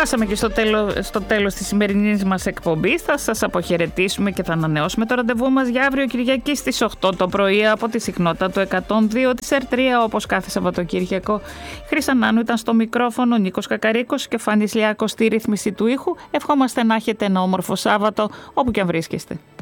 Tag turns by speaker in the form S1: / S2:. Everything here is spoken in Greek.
S1: Φτάσαμε και στο τέλος της σημερινής μας εκπομπής. Θα σας αποχαιρετήσουμε και θα ανανεώσουμε το ραντεβού μας για αύριο Κυριακή στις 8 το πρωί από τη συχνότητα του 102 της R3, όπως κάθε Σαββατοκύριακο. Χρύσα Νάνου ήταν στο μικρόφωνο, Νίκος Κακαρίκος και Φανής Λιάκος στη ρύθμιση του ήχου. Ευχόμαστε να έχετε ένα όμορφο Σάββατο όπου και αν βρίσκεστε.